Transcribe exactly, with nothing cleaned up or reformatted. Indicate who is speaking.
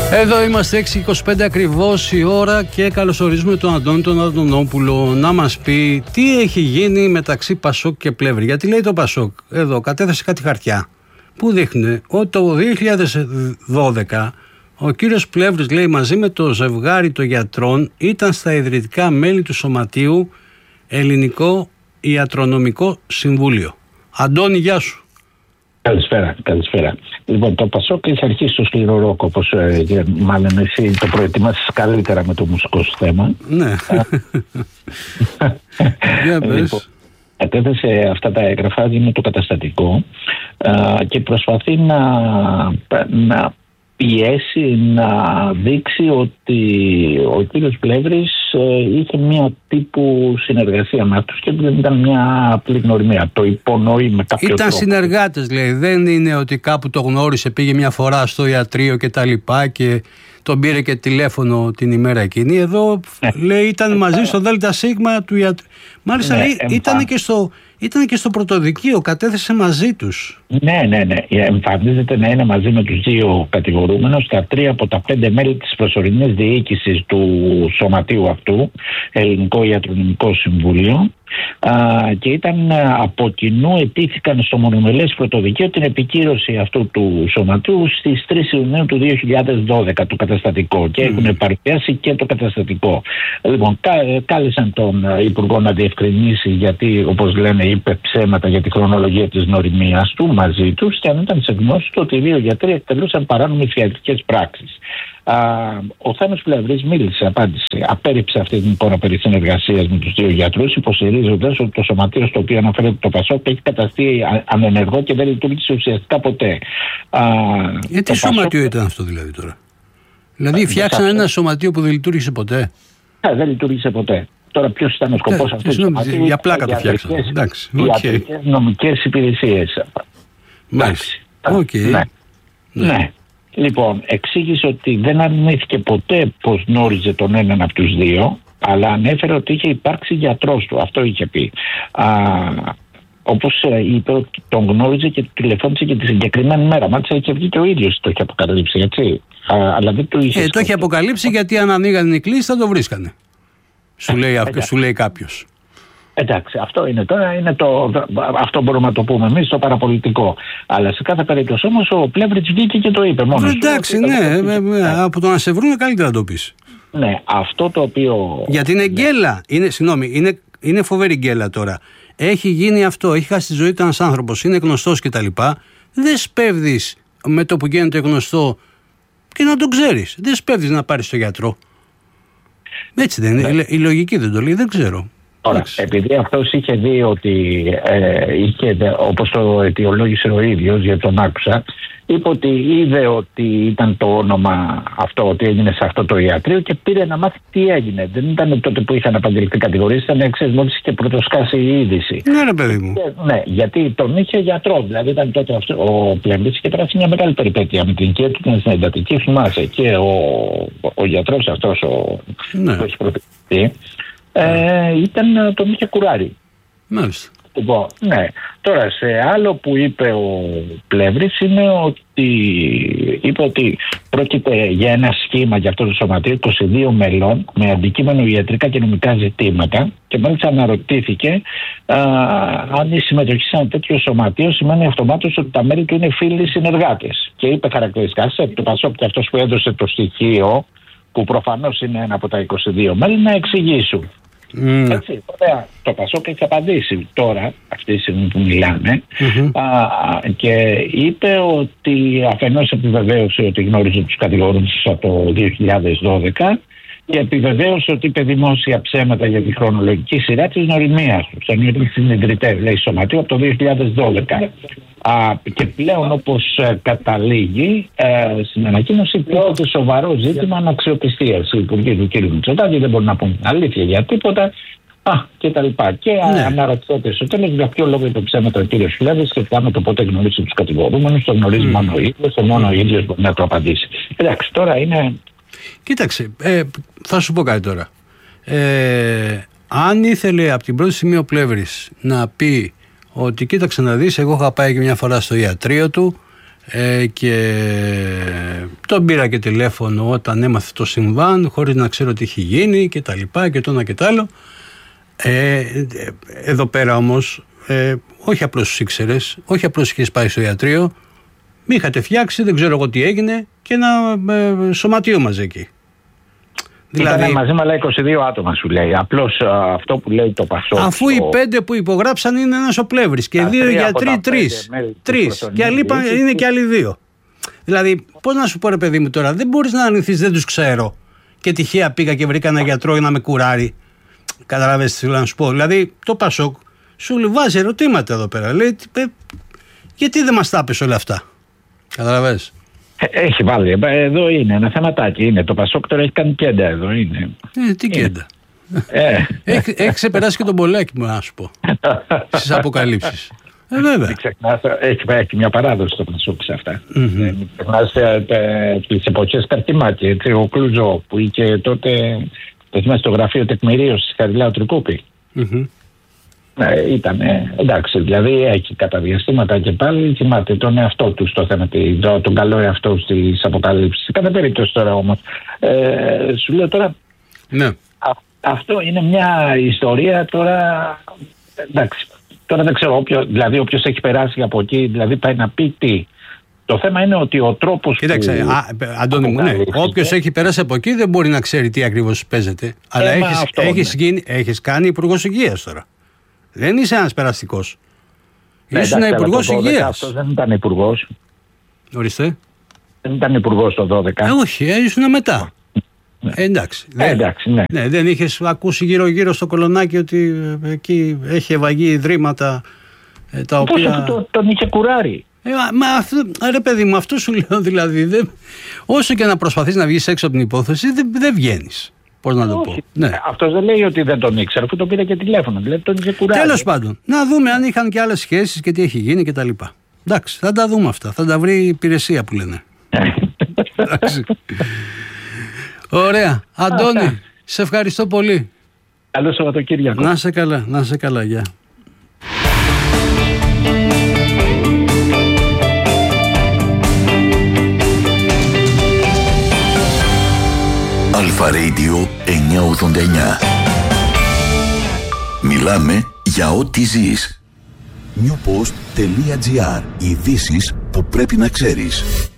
Speaker 1: Εδώ είμαστε έξι και είκοσι πέντε ακριβώς η ώρα και καλωσορίζουμε τον Αντώνη τον Αντωνόπουλο να μας πει τι έχει γίνει μεταξύ Πασόκ και Πλεύρη. Γιατί λέει το Πασόκ, εδώ κατέθεσε κάτι χαρτιά που δείχνει ότι το δύο χιλιάδες δώδεκα ο κύριος Πλεύρης, λέει, μαζί με το ζευγάρι των γιατρών ήταν στα ιδρυτικά μέλη του Σωματείου Ελληνικό Ιατρονομικό Συμβούλιο. Αντώνη, γεια σου.
Speaker 2: Καλησπέρα, καλησπέρα. Λοιπόν, το Πασόκ έχει αρχίσει το σκληρό ροκ, όπως ε, μάλλον εσύ το προετοιμάσεις καλύτερα με το μουσικό σου θέμα.
Speaker 1: Ναι. Για πες.
Speaker 2: Λοιπόν, κατέθεσε αυτά τα έγγραφα με το καταστατικό α, και προσπαθεί να, να πιέσει, να δείξει ότι ο κύριος Πλεύρης είχε μια τύπου συνεργασία με αυτούς και δεν ήταν μια απλή γνωριμία. Το υπονοεί με κάποιο
Speaker 1: Ήταν
Speaker 2: τρόπο. Συνεργάτες,
Speaker 1: λέει. Δεν είναι ότι κάπου το γνώρισε, πήγε μια φορά στο ιατρείο και τα λοιπά και τον πήρε και τηλέφωνο την ημέρα εκείνη. Εδώ, ναι, λέει, ήταν μαζί στο ΔΣ του ιατρείου. Μάλιστα, ναι, λέει, ήταν και στο... Ήταν και στο πρωτοδικείο, κατέθεσε μαζί τους.
Speaker 2: Ναι, ναι, ναι. Εμφανίζεται να είναι μαζί με τους δύο κατηγορούμενους, τα τρία από τα πέντε μέλη της προσωρινής διοίκησης του σωματείου αυτού, Ελληνικό Ιατρονομικό Συμβούλιο, α, και ήταν από κοινού ετήθηκαν στο μονομελές πρωτοδικείο την επικύρωση αυτού του σωματείου στις τρεις Ιουνίου του δύο χιλιάδες δώδεκα, το καταστατικό, και mm. έχουν παρουσιάσει και το καταστατικό. Λοιπόν, κά, κάλεσαν τον Υπουργό να διευκρινίσει, γιατί, όπως λένε, είπε ψέματα για τη χρονολογία της γνωριμίας του μαζί τους, και αν ήταν σε γνώση του ότι οι δύο γιατροί εκτελούσαν παράνομες ιατρικές πράξεις. Α, ο Θάνος Πλεύρης μίλησε, απάντησε, απέρριψε αυτή την εικόνα περί συνεργασίας με τους δύο γιατρούς, υποστηρίζοντας ότι το σωματείο στο οποίο αναφέρεται το Πασόκ έχει καταστεί ανενεργό και δεν λειτουργήσε ουσιαστικά ποτέ. Α,
Speaker 1: ε, τι σωματείο Πασόκ... ήταν αυτό δηλαδή τώρα? Δηλαδή φτιάξαν ένα σωματείο που δεν λειτουργήσε ποτέ.
Speaker 2: Ε, δεν λειτουργήσε ποτέ. Τώρα ποιος ήταν ο σκοπός αυτού του σωματείου?
Speaker 1: Για πλάκα το φτιάξαν.
Speaker 2: Ιατρικές νομικές υπηρεσίες.
Speaker 1: Μάλιστα. Okay.
Speaker 2: Ναι. Ναι. ναι. Λοιπόν, εξήγησε ότι δεν αρνήθηκε ποτέ πως γνώριζε τον έναν από τους δύο, αλλά ανέφερε ότι είχε υπάρξει γιατρός του. Αυτό είχε πει. Α, όπως είπε, ότι τον γνώριζε και του τηλεφώνησε και τη συγκεκριμένη μέρα. Μάλιστα είχε βγει και ο ίδιος, το είχε αποκαλύψει, έτσι. Α, αλλά δεν το είχε.
Speaker 1: Ε, το είχε αποκαλύψει γιατί αν ανοίγανε οι κλήσεις θα το βρίσκανε. Σου λέει, ε, σου λέει κάποιος.
Speaker 2: Εντάξει, αυτό είναι τώρα, είναι το, αυτό μπορούμε να το πούμε εμείς, το παραπολιτικό. Αλλά σε κάθε περίπτωση όμως ο Πλεύρης βγήκε και το είπε μόνος.
Speaker 1: Εντάξει, ναι, ναι, ναι, από το να σε βρουν καλύτερα να το πεις.
Speaker 2: Ναι, αυτό το οποίο...
Speaker 1: Γιατί είναι γκέλα, είναι, συγγνώμη, είναι, είναι φοβερή γκέλα τώρα. Έχει γίνει αυτό, έχει χάσει τη ζωή του ένας άνθρωπος, είναι γνωστός κτλ. Δεν σπέβδεις με το που γίνεται γνωστό και να τον ξέρεις. Δεν σπέβδεις να πάρεις τον γιατρό. Έτσι δεν είναι, ναι. Η λογική δεν το λέει, δεν ξέρω.
Speaker 2: Τώρα, επειδή αυτός είχε δει ότι, ε, είχε, όπως το αιτιολόγησε ο ίδιος, γιατί τον άκουσα, είπε ότι είδε ότι ήταν το όνομα αυτό, ότι έγινε σε αυτό το ιατρείο και πήρε να μάθει τι έγινε. Δεν ήταν τότε που είχαν απαγγελθεί κατηγορίες, ήταν εξής, μόλις είχε πρωτοσκάσει η είδηση.
Speaker 1: Ναι, ρε παιδί μου.
Speaker 2: Και, ναι, γιατί τον είχε γιατρό. Δηλαδή ήταν τότε αυτό, ο Πλεύρης είχε περάσει μια μεγάλη περιπέτεια με την οικία του, ήταν στην εντατική, θυμάσαι. Και ο, ο, ο γιατρός αυτός, ο, ναι, που έχει προτεθεί, Ε, ήταν, τον είχε κουράρει.
Speaker 1: Μάλιστα.
Speaker 2: Λοιπόν, ναι. Τώρα, σε άλλο που είπε ο Πλεύρης είναι ότι είπε ότι πρόκειται για ένα σχήμα για αυτό το σωματείο είκοσι δύο μελών με αντικείμενο ιατρικά και νομικά ζητήματα, και μάλιστα αναρωτήθηκε α, αν η συμμετοχή σε ένα τέτοιο σωματείο σημαίνει αυτομάτως ότι τα μέλη του είναι φίλοι συνεργάτες. Και είπε χαρακτηριστικά σε το Πασόκ και αυτός που έδωσε το στοιχείο, που προφανώς είναι ένα από τα είκοσι δύο μέλη, να εξηγήσουν. Mm. Έτσι, ωραία, το Πασόκ έχει απαντήσει τώρα, αυτή τη στιγμή που μιλάμε, mm-hmm. α, και είπε ότι αφενός επιβεβαίωσε ότι γνώριζε τους κατηγορούμενους από το δύο χιλιάδες δώδεκα και επιβεβαίωσε ότι είπε δημόσια ψέματα για τη χρονολογική σειρά της γνωριμίας του. Σαν ιδρυτές, λέει, σωματείο από το δύο χιλιάδες δώδεκα. Α, και πλέον, όπως ε, καταλήγει ε, στην ανακοίνωση, πλέον το σοβαρό ζήτημα αναξιοπιστίας. Οι υπουργοί του κ. Μητσοτάκη δεν μπορούν να πούν αλήθεια για τίποτα. Α, και τα λοιπά. Και ναι. αναρωτιέται στο τέλος για ποιο λόγο είπε ψέματα ο κ. Πλεύρης σχετικά με το πότε γνωρίζει τους κατηγορούμενους. Το γνωρίζει mm. μόνο ο ίδιος, το μόνο ο ίδιος μπορεί να το απαντήσει. Εντάξει, τώρα είναι.
Speaker 1: Κοίταξε, ε, θα σου πω κάτι τώρα. Ε, αν ήθελε από την πρώτη στιγμή ο Πλεύρης να πει ότι κοίταξε να δεις, εγώ είχα πάει και μια φορά στο ιατρείο του ε, και Τον πήρα και τηλέφωνο όταν έμαθε το συμβάν, χωρίς να ξέρω τι έχει γίνει και τα λοιπά και το ένα και το άλλο. Ε, εδώ πέρα όμως, ε, όχι απλώς τους ήξερες, όχι απλώς είχες πάει στο ιατρείο, μη είχατε φτιάξει, δεν ξέρω εγώ τι έγινε, και ένα ε, σωματείο μαζί εκεί.
Speaker 2: Δηλαδή, ήταν μαζί με άλλα είκοσι δύο άτομα, σου λέει. Απλώς α, αυτό που λέει το Πασόκ.
Speaker 1: Αφού
Speaker 2: στο...
Speaker 1: οι πέντε που υπογράψαν είναι ένας ο Πλεύρης και δύο γιατροί, τρεις. Τρεις. Και άλλοι είναι και άλλοι δύο. Δηλαδή, πώς να σου πω, ρε παιδί μου, τώρα, δεν μπορείς να αρνηθείς, δεν τους ξέρω. Και τυχαία πήγα και βρήκα ένα γιατρό για να με κουράρει. Καταλαβαίνεις τι θέλω να σου πω. Δηλαδή, το Πασόκ σου βάζει ερωτήματα εδώ πέρα. Λέει, γιατί δεν μας τα πες όλα αυτά. Καταλαβαίνεις.
Speaker 2: Έχει βάλει. Εδώ είναι ένα θεματάκι. Είναι. Το Πασόκ τώρα έχει κάνει κέντα εδώ. Είναι.
Speaker 1: Ε, τι κέντα. Ε. Έχει, έχει ξεπεράσει και τον Πολέκη μου, να σου πω. Στις αποκαλύψεις. Ε, βέβαια.
Speaker 2: Έχει, έχει μια παράδοση το Πασόκ σε αυτά. Mm-hmm. Ξεχνάς τις εποχές Καρτιμάκη. Ο Κλουζό που είχε τότε στο γραφείο τεκμηρίωσης της Χαριλάου Τρικούπη. Mm-hmm. Ναι, ήταν, εντάξει, δηλαδή έχει κατά διαστήματα και πάλι θυμάται τον εαυτό του στο θέμα, τον, τον καλό εαυτό στις αποκαλύψεις. Σε κάθε περίπτωση τώρα όμως, ε, σου λέω τώρα,
Speaker 1: ναι.
Speaker 2: α, αυτό είναι μια ιστορία τώρα, εντάξει, τώρα δεν ξέρω, όποιο, δηλαδή όποιος έχει περάσει από εκεί, δηλαδή πάει να πει τι. Το θέμα είναι ότι ο τρόπος.
Speaker 1: Κοίταξε, που... Α, Αντώνη μου, ναι. Όποιος έχει περάσει από εκεί δεν μπορεί να ξέρει τι ακριβώς παίζεται. Αλλά έχεις, αυτό, έχεις, ναι. γίνει, έχεις κάνει υπουργός υγείας τώρα. Δεν είσαι ένας περαστικός. Ναι, ήσουν υπουργός υγείας.
Speaker 2: Αυτό δεν ήταν υπουργός.
Speaker 1: Ορίστε.
Speaker 2: Δεν ήταν υπουργός το δώδεκα.
Speaker 1: Ε, όχι, ε, ήσουν μετά. Ναι. Ε, εντάξει.
Speaker 2: Ε,
Speaker 1: δεν,
Speaker 2: εντάξει ναι.
Speaker 1: Ναι, δεν είχες ακούσει γύρω-γύρω στο Κολονάκι ότι εκεί έχει ευαγεί ιδρύματα ε, τα
Speaker 2: Πώς
Speaker 1: οποία.
Speaker 2: Το, τον είχε κουράρει.
Speaker 1: Ε, μα αυτό, ρε παιδί μου, αυτό σου λέω δηλαδή. Δεν, όσο και να προσπαθείς να βγεις έξω από την υπόθεση, δεν, δεν βγαίνεις. Πώς να το
Speaker 2: Όχι.
Speaker 1: πω. Ναι.
Speaker 2: Αυτός δεν λέει ότι δεν τον ήξερε, αφού τον πήρε και τηλέφωνο. Δηλαδή τον είχε κουράρει.
Speaker 1: Τέλος πάντων, να δούμε αν είχαν και άλλες σχέσεις και τι έχει γίνει και τα λοιπά. Εντάξει, θα τα δούμε αυτά. Θα τα βρει η υπηρεσία που λένε. Εντάξει. Ωραία. Αντώνη, σε ευχαριστώ πολύ.
Speaker 2: Καλό Σαββατοκύριακο.
Speaker 1: Να σε καλά, να σε καλά, γεια.
Speaker 3: Αλφα Radio εννιακόσια ογδόντα εννιά. Μιλάμε για ό,τι ζεις. newpost.gr. Ειδήσεις που πρέπει να ξέρεις.